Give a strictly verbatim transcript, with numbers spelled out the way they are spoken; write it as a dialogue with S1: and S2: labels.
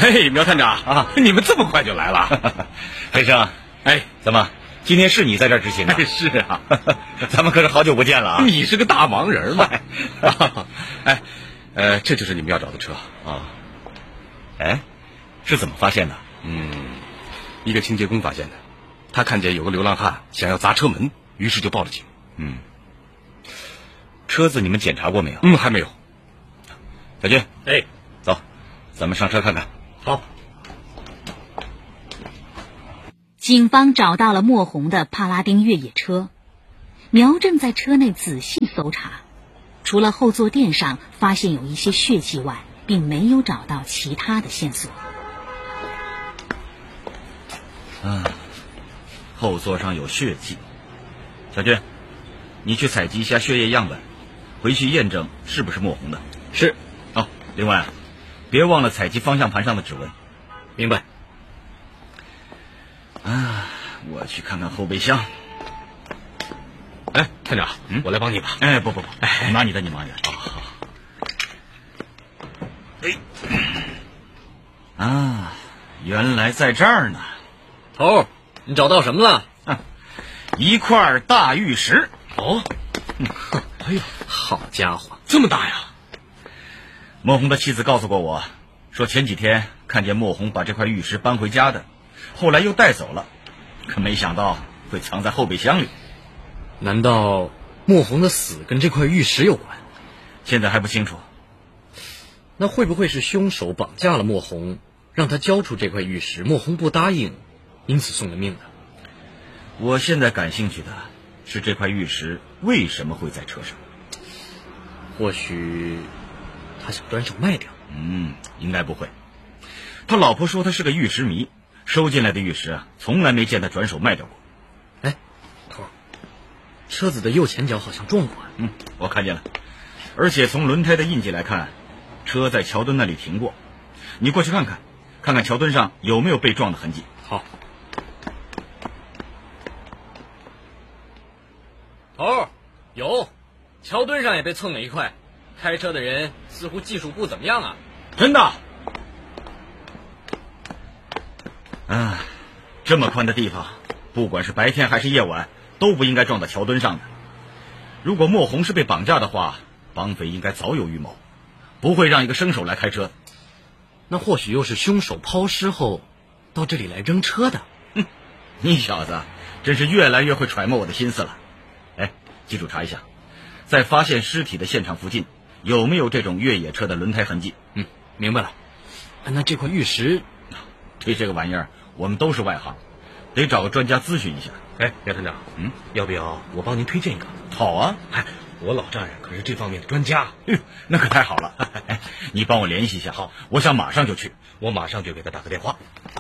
S1: 嘿，苗探长啊，你们这么快就来了？
S2: 飞生，
S1: 哎，
S2: 怎么今天是你在这儿执勤啊？
S1: 是啊，
S2: 咱们可是好久不见了啊！
S1: 你是个大忙人嘛？哎，呃，这就是你们要找的车
S2: 啊。哎，是怎么发现的？
S1: 嗯，一个清洁工发现的，他看见有个流浪汉想要砸车门，于是就报了警。
S2: 嗯，车子你们检查过没有？
S1: 嗯，还没有。
S2: 小军，
S3: 哎，
S2: 走，咱们上车看看。
S3: 好。
S4: 警方找到了莫红的帕拉丁越野车，苗正在车内仔细搜查，除了后坐垫上发现有一些血迹外，并没有找到其他的线索。
S2: 啊，后座上有血迹。小军，你去采集一下血液样本，回去验证是不是莫红的。
S3: 是。
S2: 哦，另外，别忘了采集方向盘上的指纹。
S3: 明白。
S2: 啊，我去看看后备箱。
S1: 哎，探长，
S2: 嗯，
S1: 我来帮你吧。
S2: 哎，不不不，哎，你忙你的，你忙你的。
S1: 哦，好。
S2: 哎，啊，原来在这儿呢。
S3: 头，你找到什么了？
S2: 啊，一块大玉石。
S1: 哦，
S3: 嗯，哎呦，好家伙，
S1: 这么大呀！
S2: 莫红的妻子告诉过我，说前几天看见莫红把这块玉石搬回家的，后来又带走了，可没想到会藏在后备箱里。
S3: 难道莫红的死跟这块玉石有关？
S2: 现在还不清楚。
S3: 那会不会是凶手绑架了莫红，让他交出这块玉石，莫红不答应，因此送了命的？
S2: 我现在感兴趣的是这块玉石为什么会在车上。
S3: 或许他想转手卖掉。
S2: 嗯，应该不会。他老婆说他是个玉石迷，收进来的玉石啊，从来没见他转手卖掉过。
S3: 哎，头，车子的右前脚好像撞过。
S2: 嗯，我看见了，而且从轮胎的印记来看，车在桥墩那里停过。你过去看看，看看桥墩上有没有被撞的痕迹。
S3: 好。头，有，桥墩上也被蹭了一块，开车的人似乎技术不怎么样啊。
S2: 真的？啊，这么宽的地方，不管是白天还是夜晚，都不应该撞到桥墩上的。如果莫红是被绑架的话，绑匪应该早有预谋，不会让一个生手来开车。
S3: 那或许又是凶手抛尸后到这里来扔车的。
S2: 哼，你小子真是越来越会揣摩我的心思了。哎，记住查一下，在发现尸体的现场附近有没有这种越野车的轮胎痕迹。
S3: 嗯，明白了。那这块玉石，
S2: 对这个玩意儿我们都是外行，得找个专家咨询一下。
S1: 哎，苗探长，
S2: 嗯，
S1: 要不要我帮您推荐一个？
S2: 好啊，
S1: 嗨，我老丈人可是这方面的专家。
S2: 嗯，那可太好了。哎，你帮我联系一下。
S1: 好，
S2: 我想马上就去。
S1: 我马上就给他打个电话。